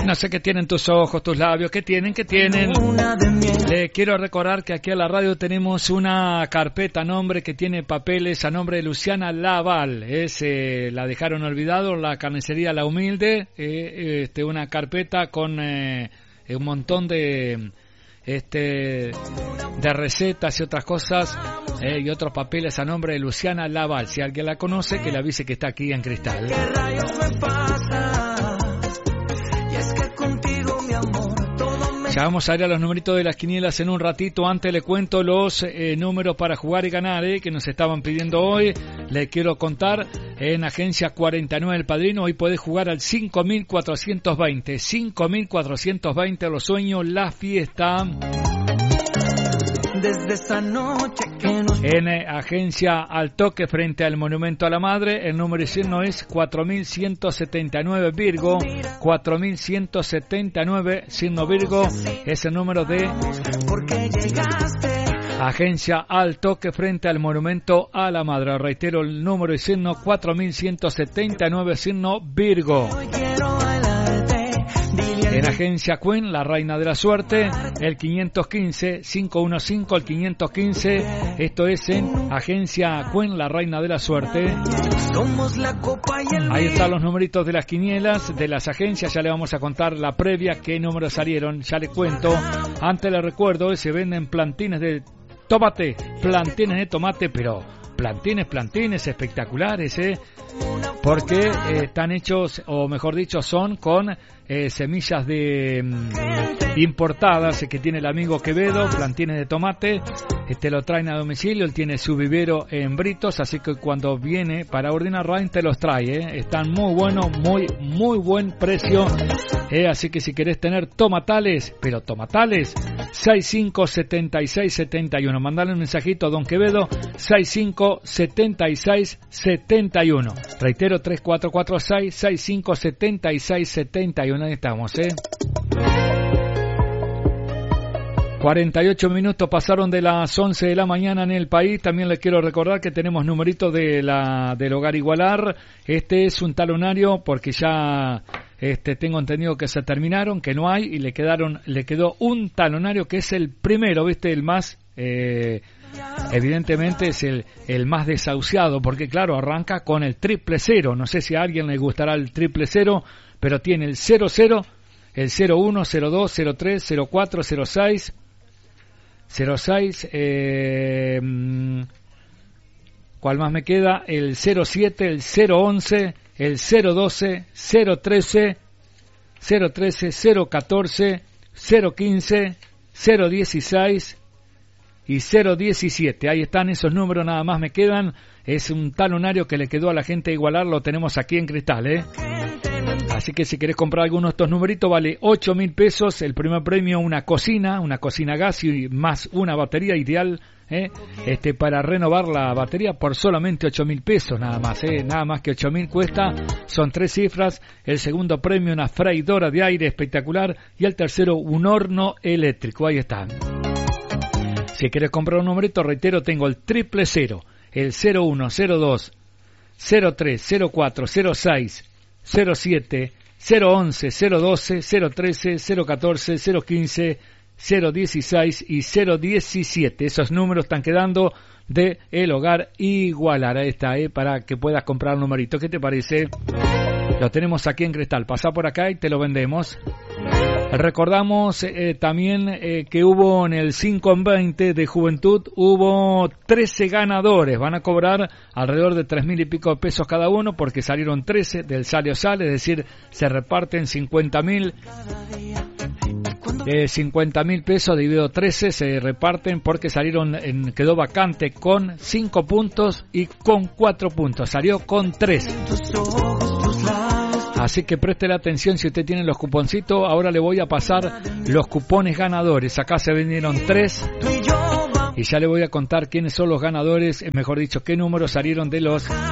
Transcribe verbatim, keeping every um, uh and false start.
no sé qué tienen tus ojos, tus labios, qué tienen, qué tienen. Le quiero recordar que aquí a la radio tenemos una carpeta a nombre que tiene papeles a nombre de Luciana Laval. Es, eh, la dejaron olvidado, la carnicería La Humilde. Eh, este, una carpeta con eh, un montón de... Este, de recetas y otras cosas eh, y otros papeles a nombre de Luciana Laval. Si alguien la conoce, que le avise que está aquí en Cristal. Ya vamos a ir a los numeritos de las quinielas en un ratito. Antes le cuento los eh, números para jugar y ganar eh, que nos estaban pidiendo hoy. Le quiero contar en Agencia cuarenta y nueve El Padrino. Hoy podés jugar al cinco mil cuatrocientos veinte. cinco mil cuatrocientos veinte Los Sueños, la fiesta. Desde esa noche que nos... En eh, Agencia Al Toque frente al Monumento a la Madre, el número signo es cuatro mil ciento setenta y nueve Virgo. cuatro mil ciento setenta y nueve signo Virgo es el número de Agencia Al Toque frente al Monumento a la Madre. Reitero el número y signo cuatro mil ciento setenta y nueve signo Virgo. En Agencia Queen, la Reina de la Suerte, el quinientos quince, quinientos quince, el quinientos quince, esto es en Agencia Queen, la Reina de la Suerte. Ahí están los numeritos de las quinielas, de las agencias, ya le vamos a contar la previa, qué números salieron, ya le cuento. Antes le recuerdo, se venden plantines de tomate, plantines de tomate, pero plantines, plantines espectaculares, ¿eh? Porque eh, están hechos, o mejor dicho, son con eh, semillas de mm, importadas eh, que tiene el amigo Quevedo, plantines de tomate, este lo traen a domicilio, él tiene su vivero en Britos, así que cuando viene para ordenar Rain te los trae, ¿eh? Están muy buenos, muy, muy buen precio, ¿eh? Así que si querés tener tomatales, pero tomatales, sesenta y cinco, setenta y seis, setenta y uno, mandale un mensajito a Don Quevedo, sesenta y cinco, setenta y seis, setenta y uno. Reitero, tres cuatro cuatro seis, sesenta y cinco, setenta y seis, setenta y uno. Ahí estamos, ¿eh? cuarenta y ocho minutos pasaron de las once de la mañana en el país. También les quiero recordar que tenemos numeritos de la, del Hogar Igualar. Este es un talonario porque ya este, tengo entendido que se terminaron, que no hay, y le quedaron, le quedó un talonario que es el primero, ¿viste? El más... Eh, evidentemente es el, el más desahuciado, porque claro, arranca con el triple cero. No sé si a alguien le gustará el triple cero, pero tiene el cero cero, el cero uno, cero dos, cero tres, cero cuatro, cero seis, cero seis, eh, ¿cuál más me queda? El cero siete, el cero once, el cero doce, cero trece, cero trece, cero catorce, cero quince, cero dieciséis y cero diecisiete. Ahí están esos números, nada más me quedan. Es un talonario que le quedó a la gente a Igualar, lo tenemos aquí en Cristal, ¿eh? Así que si querés comprar alguno de estos numeritos, vale ocho mil pesos. El primer premio, una cocina, una cocina gas y más una batería ideal, ¿eh? Este, para renovar la batería por solamente ocho mil pesos, nada más, ¿eh? Nada más que ocho mil cuesta, son tres cifras. El segundo premio, una freidora de aire espectacular. Y el tercero, un horno eléctrico. Ahí están. Si quieres comprar un numerito, reitero, tengo el triple cero, el cero uno, cero dos, cero tres, cero cuatro, cero seis, cero siete, cero once, cero doce, cero trece, cero catorce, cero quince, cero dieciséis y cero diecisiete. Esos números están quedando de El Hogar Igualar. Ahí está, ¿eh? Para que puedas comprar un numerito. ¿Qué te parece? Lo tenemos aquí en Cristal. Pasá por acá y te lo vendemos. Recordamos eh, también eh, que hubo en el cinco en veinte de Juventud, hubo trece ganadores. Van a cobrar alrededor de tres mil y pico de pesos cada uno porque salieron trece del sale o sale, es decir, se reparten cincuenta mil. Eh, cincuenta mil pesos dividido trece se reparten porque salieron, en, quedó vacante con cinco puntos y con cuatro puntos. Salió con tres. Así que preste la atención si usted tiene los cuponcitos. Ahora le voy a pasar los cupones ganadores. Acá se vendieron tres. Y ya le voy a contar quiénes son los ganadores, mejor dicho, qué números salieron de los